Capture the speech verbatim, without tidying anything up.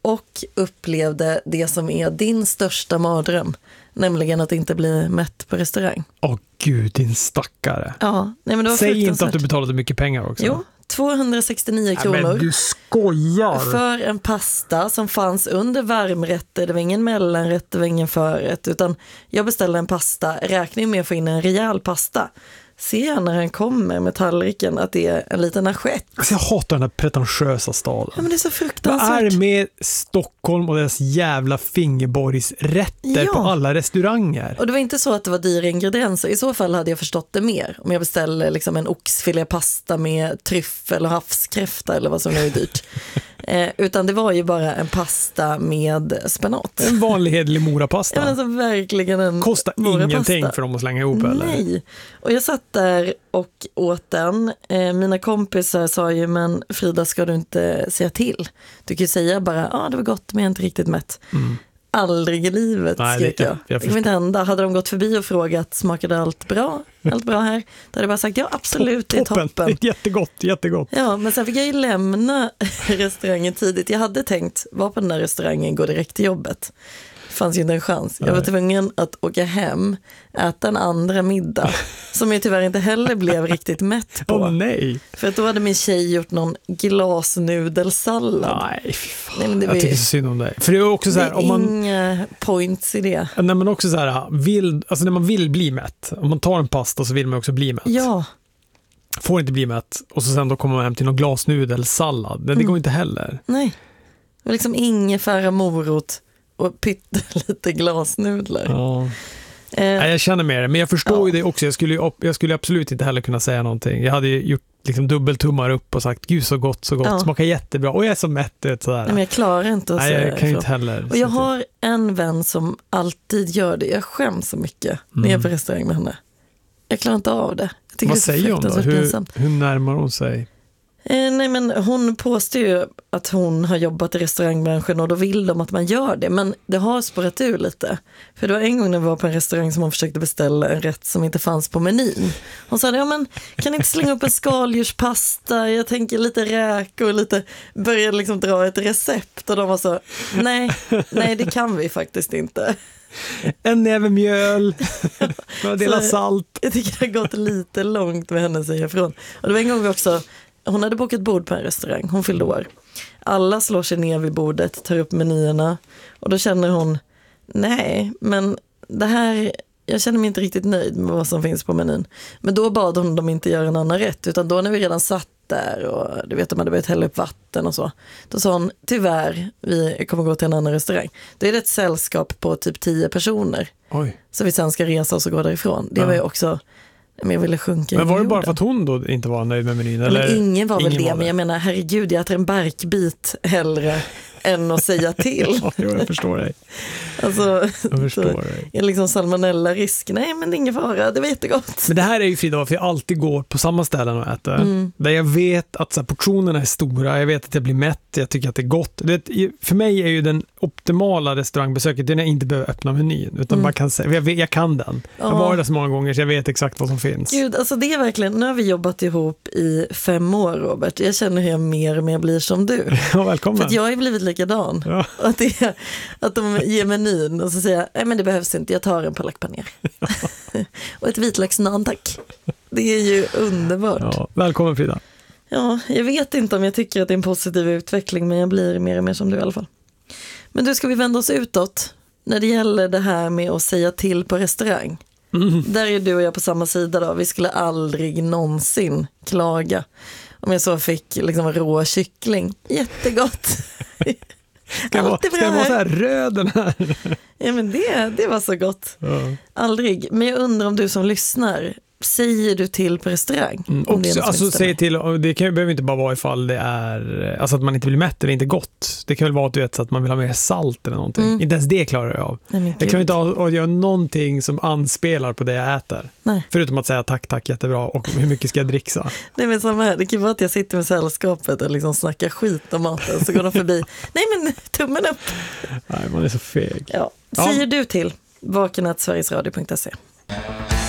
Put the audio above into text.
och upplevde det som är din största mardröm, nämligen att inte bli mätt på restaurang. Åh gud, din stackare. Ja, nej, men det var Säg inte att du betalade mycket pengar också. Jo, tvåhundrasextionio kronor. Ja, men du skojar. För en pasta som fanns under varmrätter. Det var ingen mellanrätt, det var ingen förrätt. Utan jag beställde en pasta, räknar med att få in en rejäl pasta. Ser jag när han kommer med tallriken att det är en liten assiett. Alltså jag hatar den här pretentiösa staden. Ja, men det är så fruktansvärt. Vad är det med Stockholm och deras jävla fingerborgsrätter Ja. på alla restauranger? Och det var inte så att det var dyra ingredienser. I så fall hade jag förstått det mer. Om jag beställer liksom en oxfilépasta med tryffel och havskräfta eller vad som nu är dyrt. eh, utan det var ju bara en pasta med spenat. En vanlig hedlig morapasta. Ja, men alltså verkligen en Kostar morapasta. ingenting för dem att slänga ihop eller? Nej, och jag satt där och åt den. Eh, mina kompisar sa ju, men Frida, ska du inte säga till? Du kan ju säga bara, ja ah, det var gott men jag är inte riktigt mätt. Mm. Aldrig i livet, Nej, skrek det, jag. jag, jag det kan inte hända. Hade de gått förbi och frågat, smakade allt bra? Allt bra här? Då hade jag bara sagt, ja absolut, det är toppen. toppen. Jättegott, jättegott. Ja, men sen fick jag ju lämna restaurangen tidigt. Jag hade tänkt, var på den där restaurangen, gå direkt till jobbet. Fanns ju inte en chans. Jag var tvungen att åka hem, äta en andra middag som jag tyvärr inte heller blev riktigt mätt på. Åh oh, nej. För att då hade min tjej gjort någon glasnudelsallad. Nej, fan. Nej, men det jag tycker så synd om dig. För det är också så här, det är om man inga points i det. när man också så här vill, alltså när man vill bli mätt. Om man tar en pasta så vill man också bli mätt. Ja. Får inte bli mätt och så sen då kommer man hem till någon glasnudelsallad. Det, mm. det går inte heller. Nej. Det var liksom ingefära, morot och pyttelite glasnudlar. Ja. Eh, Nej, jag känner med det, men jag förstår ja. ju det också. Jag skulle, jag skulle absolut inte heller kunna säga någonting. Jag hade gjort liksom dubbeltummar upp och sagt, gud så gott, så gott, ja. smakar jättebra. Och jag är så mätt, det sådär. Nej, men jag klarar inte att Nej, säga jag kan ju inte heller. Och jag har en vän som alltid gör det. Jag skäms så mycket mm. när jag är på restaurang med henne. Jag klarar inte av det. Jag Vad det säger hon då? Hur, hur närmar hon sig? Eh, nej, men hon påstår ju att hon har jobbat i restaurangbranschen och då vill de att man gör det. Men det har spårat ur lite. För det var en gång när vi var på en restaurang som hon försökte beställa en rätt som inte fanns på menyn. Hon sa, ja men kan inte slänga upp en skaldjurspasta? Jag tänker lite räkor och lite, började liksom dra ett recept. Och de var så, nej, nej det kan vi faktiskt inte. En näve mjöl, några delar salt. Jag tycker det har gått lite långt med henne, säger ifrån. Och det var en gång vi också, hon hade bokat bord på en restaurang, hon fyllde år. Alla slår sig ner vid bordet, tar upp menyerna och då känner hon, nej, men det här, jag känner mig inte riktigt nöjd med vad som finns på menyn. Men då bad hon dem inte göra en annan rätt, utan då när vi redan satt där och du vet, de hade börjat hälla upp vatten och så. Då sa hon, tyvärr, vi kommer gå till en annan restaurang. Då är det ett sällskap på typ tio personer. Oj. Så vi sen ska resa oss och gå därifrån. Det ja. var ju också, men jag ville sjunka. Men var det i bara för att hon då inte var nöjd med menyn? Eller? Men ingen var väl ingen det, var men jag menar, herregud, jag äter en barkbit hellre än att säga till. Ja, jag förstår dig. Alltså, jag förstår dig. Är liksom salmonella-risk? Nej, men det är ingen fara, det var jättegott. Men det här är ju Frida, för jag alltid går på samma ställen och äter. Mm. Där jag vet att så här, portionerna är stora, jag vet att jag blir mätt, jag tycker att det är gott. Det, för mig är ju den optimala restaurangbesöket det när jag inte behöver öppna menyn, utan mm. man kan säga, jag, vet, jag kan den. Ja. Jag har varit där så många gånger så jag vet exakt vad som finns. Gud, alltså det är verkligen, nu har vi jobbat ihop i fem år, Robert. Jag känner hur jag mer och mer blir som du. Ja, välkommen. För att jag har ju blivit likadan. Ja. Att, det är, att de ger menyn och så säger jag, nej men det behövs inte, jag tar en palak paner. Ja. Och ett vitlöksnan, tack. Det är ju underbart. Ja, välkommen Frida. Ja, jag vet inte om jag tycker att det är en positiv utveckling, men jag blir mer och mer som du i alla fall. Men du, ska vi vända oss utåt när det gäller det här med att säga till på restaurang. Mm. Där är du och jag på samma sida då. Vi skulle aldrig någonsin klaga om jag så fick liksom rå kyckling. Jättegott. Ska jag vara, ska jag vara så här röd den här? Ja, men det, det var så gott. Ja. Aldrig. Men jag undrar om du som lyssnar, säger du till på restaurang? Mm, om också, alltså säg till, och det kan, behöver inte bara vara ifall det är alltså att man inte blir mätt eller inte gott. Det kan väl vara att du vet så att man vill ha mer salt eller någonting. Mm. Inte ens det klarar jag av. Nej, jag kan inte ha, göra någonting som anspelar på det jag äter. Nej. Förutom att säga tack, tack, jättebra och hur mycket ska jag dricksa? Nej, men samma här. Det kan vara att jag sitter med sällskapet och liksom snackar skit om maten så går de förbi. Nej, men tummen upp. Nej, man är så feg. Ja. Säger ja. du till vaken at sverigesradio punkt se.